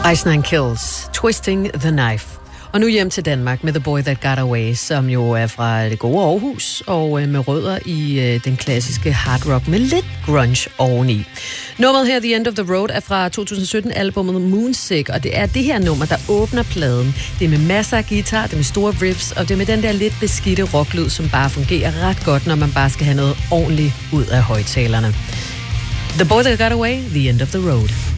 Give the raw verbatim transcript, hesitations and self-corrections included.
Ice Nine Kills, Twisting the Knife. Og nu hjem til Danmark med The Boy That Got Away, som jo er fra det gode Aarhus, og med rødder i den klassiske hard rock med lidt grunge oveni. Nummeret her, The End of the Road, er fra to tusind sytten-albummet Moonsick, og det er det her nummer, der åbner pladen. Det er med masser af guitar, det er med store riffs, og det er med den der lidt beskidte rocklyd, som bare fungerer ret godt, når man bare skal have noget ordentligt ud af højtalerne. The Boy That Got Away, The End of the Road.